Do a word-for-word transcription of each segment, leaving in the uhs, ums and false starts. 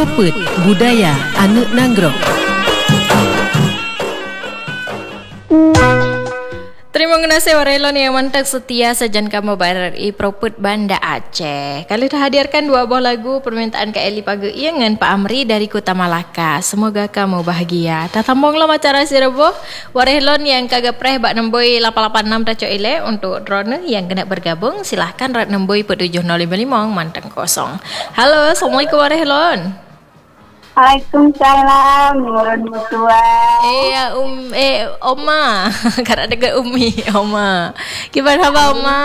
Propet Budaya Anu Nanggro. Terima kasih warelon yang mantap setia sajan kamu barar i Propet Banda Aceh. Kali dah hadirkan dua buah lagu permintaan Kak Eli Page dengan Pak Amri dari Kota Malaka. Semoga kamu bahagia. Tatambonglah macara sirebo warelon yang kagak preh bak nemboi lapan lapan enam taco ile untuk drone yang kena bergabung. Silahkan rat nemboi pe tujuh nol lima lima mantang kosong. Halo, assalamualaikum warelon. Waalaikumsalam, nurun mutua. Eh, um, eh, Oma, karena dekat Umi, Oma. Kiban haba Oma?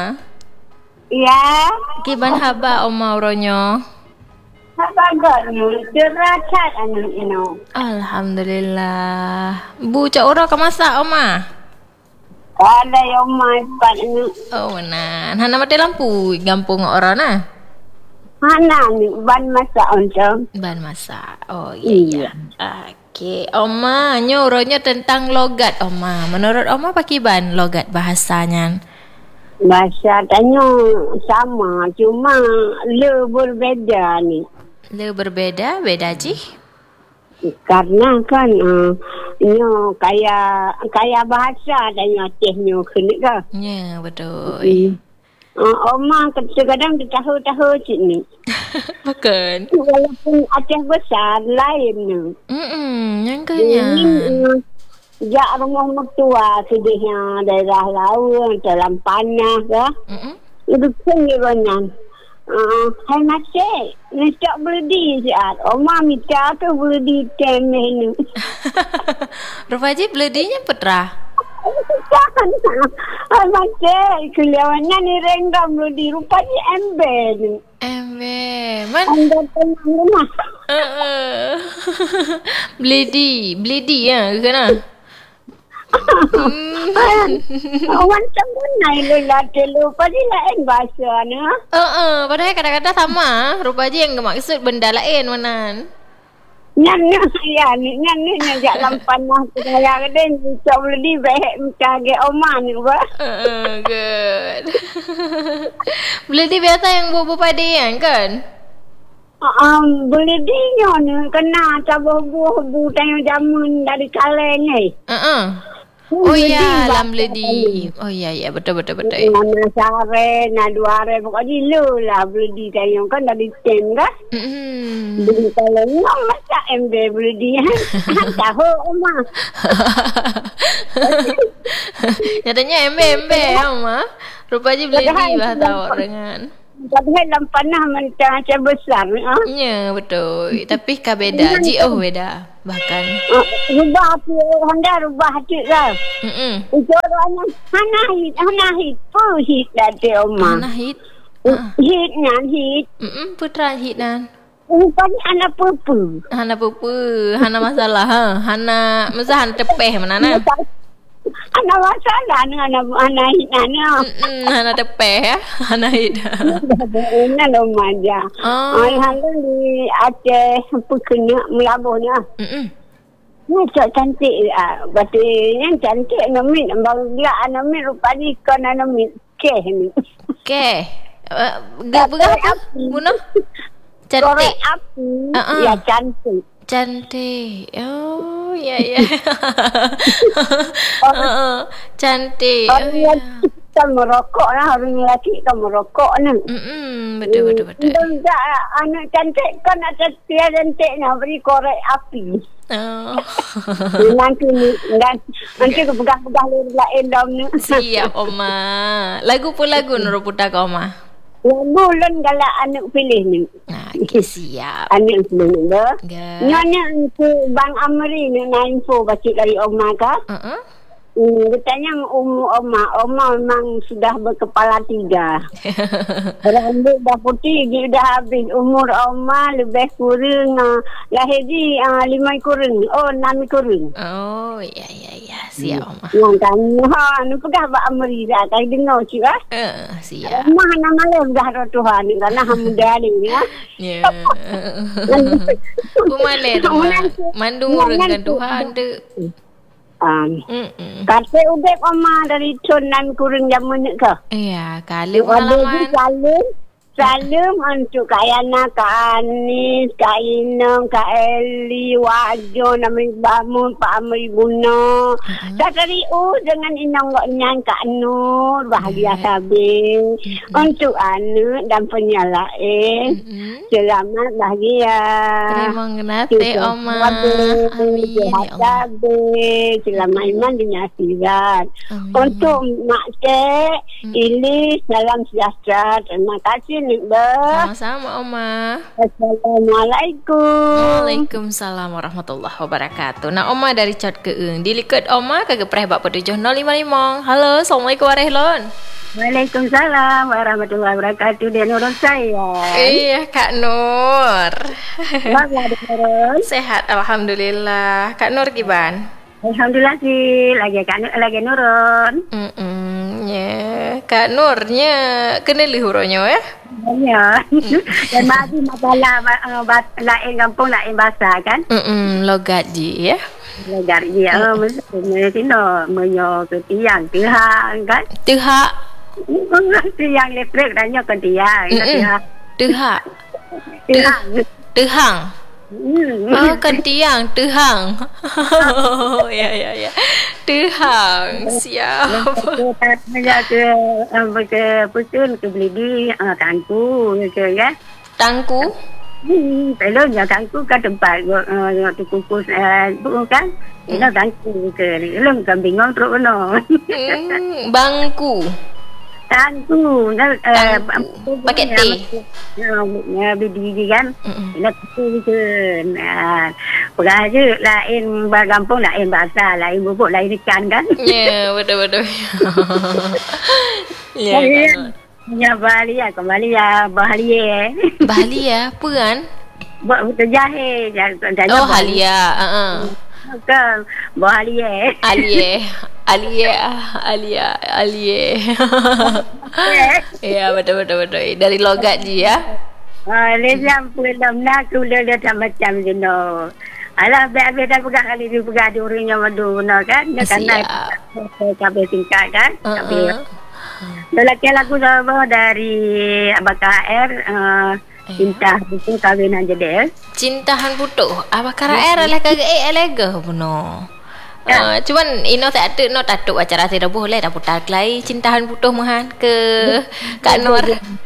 Ya. Kiban haba Oma uronyo? Haba gorno, deracat anu ino. Alhamdulillah. Bu cak uro kemasak Oma? Ada yang makan anu. Oh, nah, hana mati lampu, gampung orang nah. Hana ni ban masak oncom. Ban masak. Oh iya. iya. Okey, Oma, nyuruhnya tentang logat Oma. Menurut Oma pakai ban logat bahasanya? Bahasa tanya sama, cuma le berbeza ni. Le berbeda, beda ji? Karena kan uh, nyo kaya kaya bahasa tanya Acehnya kena ke? Ya, betul. Hmm. Uh, Oma kadang-kadang dia tahu-tahu cik ni. Bukan. Walaupun Aceh besar lain ni. Hmm, yang kaya. Jak rumah mertua sedihnya daerah laut dalam panah ke. Hmm. Itu pun dia banyak. Uh, hai masih, ni tak boleh di siat. Oma minta tu boleh di temeh ni. Rupaji beledinya petra. Jangan. Ah macam keliawannya ni renggam lu di rupanya ember ni. Ember. Man. Ember tenang rumah. Uh, Bledi, bledi ya, kena. Awan tengah naik lu latih lu pasti lain bahasa ni. Eh, uh, padahal kadang-kadang sama. Rupanya yang maksud benda lain manan. Nyan ya ni nyan ni najak lampan mah saya keden tak boleh di baik mencari Oma ni ba. Uh, good. Boleh di biasa yang bubu padian kan? Um, boleh di ni kena cabah buah bu tanya jamun dari kaleng ni. Uh-uh. Oh ya, lam ledi. Oh ya ya, betul betul betul. Mana sare, na dua re pokoknya lu lah boleh di tanya kan dari ten kan? Hmm. Beli kalau ni masak ember boleh di tahu Oma. Nyatanya ember-ember Oma. Rupanya beli di bah tahu dengan. Tapi dalam panah macam macam besar ni ah. Ya, betul. Tapi ka beda, ji oh beda. Bahkan uh, rubah api Honda rubah hati lah. Hmm. Itu orangnya hana hit, hana hit, pu hit dati Oma. Hana hit. Uh. Hit nyan hit. Hmm, putra hit nan. Rupanya anak pupu. Hana pupu, hana masalah ha. Hana masa han tepeh mana na. Anak masalah ni anak anak hit nana. Hmm, hana tepeh ya. Hana hit. Ini lo maja. Oh. Alhamdulillah di Aceh pekena melabuhnya. Hmm. Ni cak cantik ah. Batu yang cantik namit bang dia namit rupanya ikan namit keh ni. Okey. Uh, Berapa bunuh? Cantik. Korek api. Uh-uh. Ya cantik. Cantik. Oh, ya ya. uh-uh. Cantik. Orang oh, lelaki ya. Kita merokok lah. Orang lelaki kita merokok ni. Mm-mm, betul, betul, betul. Tak, anak cantik kan nak cantik cantik nak beri korek api. Oh. Nanti ni, nanti aku pegang-pegang lain dom ni. Siap, Oma. Lagu pun lagu Nurul Putar ke Oma? Lagu lun galak anak pilih ni. Nah, okay, siap. Anak pilih ni. Good. Nyonya Bang Amri ni nak info baca dari Oma kah? Uh-uh. Hmm, dia tanya umur Oma. Oma memang sudah berkepala tiga. Rambut dah putih, dia dah habis. Umur Oma lebih kurang. Uh, lahir di uh, lima kurang. Oh, enam kurang. Oh, ya, ya, ya. Siap, Oma. Yang tanya, ha, ni pegah Pak Amri dah. Tadi dengar cik lah. Uh, siap. Oma nak malam dah roh Tuhan ni. Kerana hamudah ni. Ya. Ya. Pemana rumah? Mandung dengan Tuhan tu. Um, kata ubek Oma dari Tun dan kurang zaman ni ke? Iya, kali pengalaman. Ada kali Salam untuk Kak Yana, Kak Anis, Kak Inam, Kak Eli, Wajo, Namri Bamun, Pak Amri Buna. Uh-huh. Kak Riu dengan Inang Goknyan, Kak Nur, bahagia uh-huh. sabing. Uh-huh. Untuk anak dan penyalain. Uh-huh. Selamat bahagia. Terima kasih, Oma. Amin. Sabing. Selamat iman dunia akhirat. Untuk Mak Cik, uh-huh. Ili, salam sejahtera. Terima kasih. Sama-sama Oma. Assalamualaikum. Waalaikumsalam warahmatullahi wabarakatuh. Nah Oma dari Cot Keung. Dilikat Oma kagak preh bak tujuh nol lima lima. Halo, Assalamualaikum warahmatullahi. Waalaikumsalam warahmatullahi wabarakatuh. Dia Nurul saya. Iya Kak Nur. Bagaimana? Sehat Alhamdulillah. Kak Nur gimana? Alhamdulillah sih. Lagi Kak Nur, lagi Nurun. Mm ya. Kak Nurnya kena lihuronya ya? Ya. Dan masih masalah uh, lain kampung lain bahasa kan? Mm logat ji ya. Logat ji. Oh, mesti no menyo ke tiang tiang kan? Tiang. Tiang listrik dan nyo ke tiang. Tiang. Tiang. Tiang. Tiang. Hmm. Oh, kan tiang, tehang. Oh, ya, ya, ya. Tehang, siap. Saya ke, ke Pusun, ke Belidi, Tangku, ke, ya. Tangku? Hmm, belum ya, Tangku ke tempat, tu kukus, kan? Ini Tangku ke, belum kan bingung terus, no. Bangku. Tangku, Tangku. Pakai T. Ya, biji kan. Nak tu ke. Nah, perkara lain bergampung, lain bahasa, lain bubuk, lain ikan kan. Ya, betul-betul. Ya, kan. Ya, Bali ya, kembali ya, Bali ya. Bali ya, apa kan? Buat betul jahe. Oh, Halia. Uh-uh. Kan, Bali ya. Alie. Alie, Alia, Alie. Ya, betul betul betul. Dari logat je ya. Ah, lezam pulam nak ulah dah macam tu no. Alah bebe dah pegang kali dia pegang durinya madu no kan. Dia kan naik kabel tingkat kan. Kabel. Lelaki lagu dari Abah K R uh, Cinta Butuh Kawinan Jedel. Cintahan Butuh. Abah K R lah kagak eh elega puno. Uh, cuman ino tak ada no tatuk acara tidak boleh dah putar kelai Cintahan Butuh mahan ke Kak Nur.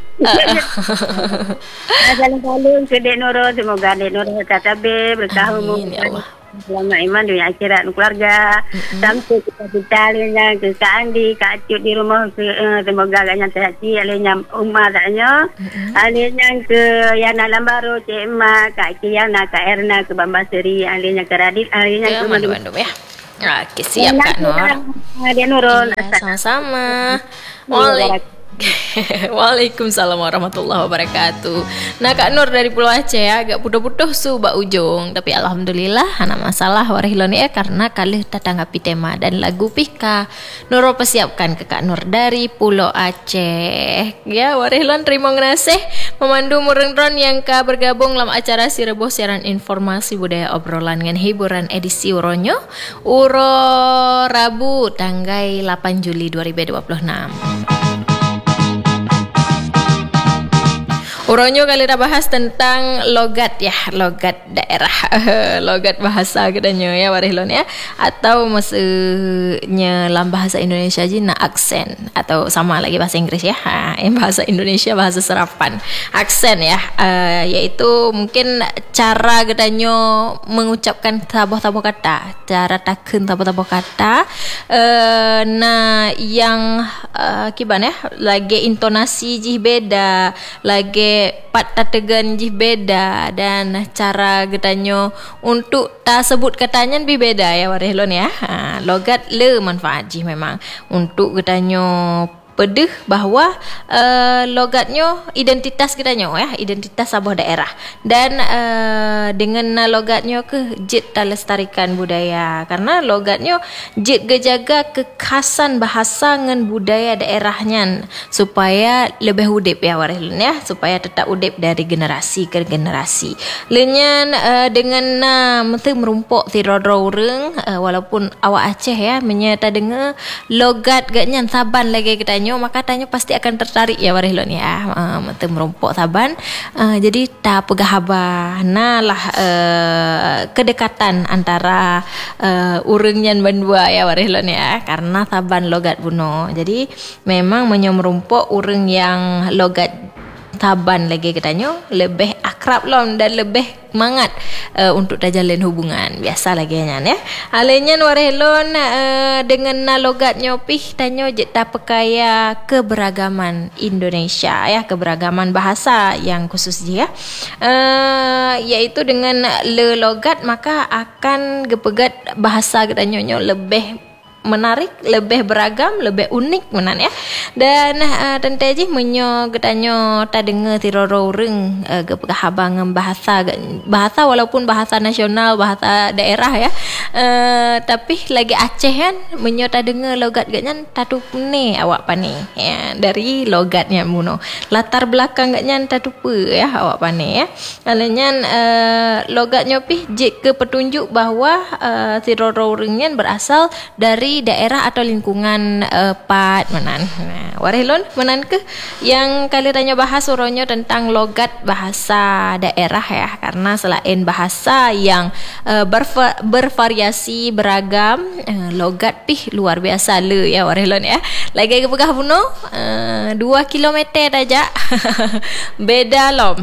Salam-salam ke Dek Nurul, semoga Dek Nurul katabe bertahun selamat iman dunia akhirat keluarga. Sampai kita-kita lainnya ke Kak Andi, Kak Acut di rumah, semoga agaknya terhati lainnya Umar taknya. Lainnya ke Yana Lambaro, Cik Emak, Kak Kiana, Kak Erna, ke Bambaseri, lainnya ke Radit, lainnya ke Bandung ya. Okey, siap Kak Nur. Dia Nurul. Sama-sama. Waalaikumsalam. Waalaikumsalam warahmatullahi wabarakatuh. Nah Kak Nur dari Pulau Aceh ya, agak putus-putus su bak ujung. Tapi alhamdulillah anak masalah warihilon ya karena kali tatanggapi tema dan lagu pika Nurul persiapkan ke Kak Nur dari Pulau Aceh. Ya warihilon terima kasih memandu mureng drone yang ka bergabung dalam acara Sireboh siaran informasi budaya obrolan dengan hiburan edisi Uronyo Uro Rabu tanggal delapan Juli dua ribu dua puluh enam. Uronyo kali dah bahas tentang logat ya, logat daerah, logat bahasa katanya ya warihilon ya, atau maksudnya dalam bahasa Indonesia je nak aksen atau sama lagi bahasa Inggris ya, ha, yang bahasa Indonesia bahasa serapan aksen ya, uh, iaitu mungkin cara katanya mengucapkan tabuh-tabuh kata, cara takun tabuh-tabuh kata, uh, nah yang uh, kiban ya, lagi intonasi je beda, lagi pat tategan jih beda dan cara getanyo untuk tak sebut katanya lebih beda ya warihilon ya. Ha, logat le manfaat jih memang untuk getanyo pedih bahawa uh, logatnya identitas getanyo ya, identitas sebuah daerah dan uh, dengan logatnya ke jit lestarikan budaya karena logatnya jit gejaga kekhasan bahasa dengan budaya daerahnya supaya lebih udip ya warihilun ya, supaya tetap udip dari generasi ke generasi. Lenyan uh, dengan uh, mesti merumpuk tirodro urang uh, walaupun awak Aceh ya menyata dengar logat gatnya saban lagi katanya tanyo, maka tanyo pasti akan tertarik ya wareh lon ya. Uh, mata merompok saban. Uh, jadi tak pegah haba. Nah lah uh, kedekatan antara uh, urang nyan bandua ya wareh lon ya, karena saban logat buno. Jadi memang menyo merompok urang yang logat Saban lagi katanya lebih akrab lom dan lebih semangat uh, untuk jalin hubungan biasa lagi nyan ya. Alenya warelon uh, dengan nalogat nyopih tanyo jeta pekaya keberagaman Indonesia ya, keberagaman bahasa yang khusus dia uh, yaitu dengan le logat maka akan gepegat bahasa katanya lebih menarik, lebih beragam, lebih unik menan ya. Dan uh, tentu aja menyo getanyo ta dengar tiroro urang uh, gepegah habang bahasa bahasa walaupun bahasa nasional, bahasa daerah ya. Uh, tapi lagi Aceh kan menyo ta dengar logat gatnya tatupne awak pane ya, dari logatnya muno. Latar belakang gatnya tatupa ya awak pane ya. Alanya uh, logatnya pi je ke petunjuk bahwa uh, tiroro urangnya berasal dari daerah atau lingkungan uh, pat menan. Nah, warelon menan ke yang kali tanya bahas uronyo tentang logat bahasa daerah ya, karena selain bahasa yang uh, berva- bervariasi beragam, uh, logat pih luar biasa le ya warelon ya. Lagi ke pegah buno uh, dua kilometer aja beda lom.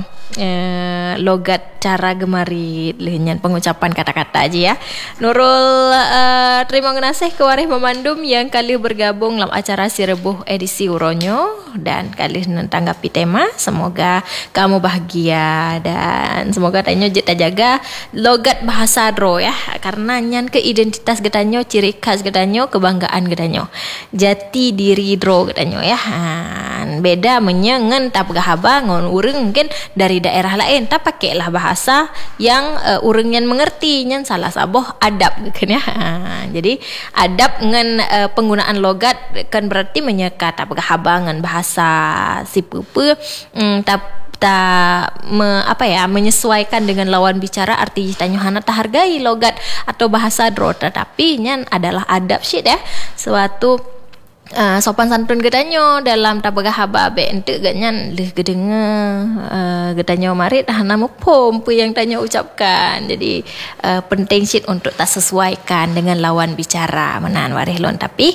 Uh, logat cara gemari lehnyan pengucapan kata-kata aja ya. Nurul uh, terima kasih ke warih memandum yang kali bergabung dalam acara Sirebuh edisi Uronyo dan kali menanggapi tema. Semoga kamu bahagia dan semoga tanyo jeta jaga logat bahasa dro ya, karena nyan ke identitas getanyo, ciri khas getanyo, kebanggaan getanyo, jati diri dro getanyo ya. Han, beda menyengen tak pegahaba ngon urang mungkin dari daerah lain tak pakailah bahasa yang uh, urang yang mengerti nyan salah saboh adab kan ya. Ha, jadi adab dengan uh, penggunaan logat kan berarti menyeka tak pegahaba bahasa si pupu um, tak tak me, apa ya menyesuaikan dengan lawan bicara, arti tanyo hana tak hargai logat atau bahasa dro, tetapi nyan adalah adab shit ya, suatu Uh, sopan santun gedanyo dalam tabagah haba be ente ganyan leh gedenge uh, gedanyo marit hana mupom pu yang tanyo ucapkan. Jadi uh, penting shit untuk tak sesuaikan dengan lawan bicara menan warih lon, tapi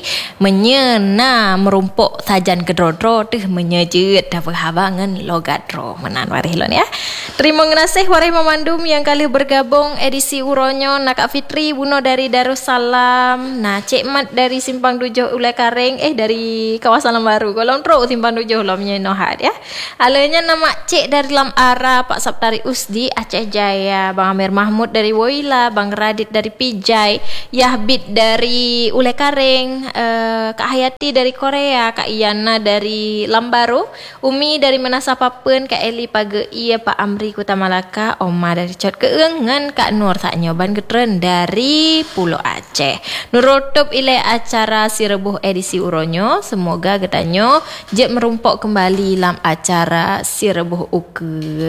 menyena merumpok sajan gedrodro teh menyejet tabagah haba ngan logat dro menan warih lon ya. Terima kasih warih memandum yang kali bergabung edisi Uronyo, Nak Fitri Buno dari Darussalam, nah Cik Mat dari Simpang Dujuh Ulai Kareng, eh dari kawasan Lambaru, Golong Tro Simpang Dujuh lomnya nohat ya. Alanya nama Cik dari Lam Ara, Pak Saptari Usdi Aceh Jaya, Bang Amir Mahmud dari Woila, Bang Radit dari Pijai, Yahbit dari Ulai Kareng, eh, Kak Hayati dari Korea, Kak Iyana dari Lambaru, Umi dari Menasa Papen, Kak Eli Page Iya, Pak Amri Kota Malaka, Oma dari Cot Keengan, Kak Nur tak nyoban getren dari Pulau Aceh. Nurutup ilai acara Sirebuh edisi Uronyo, semoga getanyo je merumpok kembali dalam acara Sirebuh uke.